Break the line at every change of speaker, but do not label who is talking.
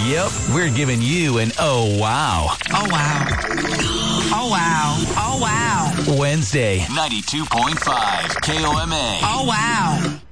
Yep, we're giving you an oh wow.
Oh wow. Oh wow. Oh wow.
Wednesday, 92.5 KOMA.
Oh wow.